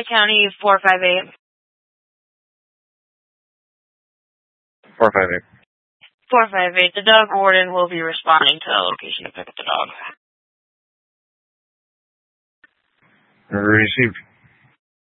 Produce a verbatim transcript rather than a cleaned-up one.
County four five eight. four five eight. four five eight. The dog warden will be responding to the location to pick up the dog. Received.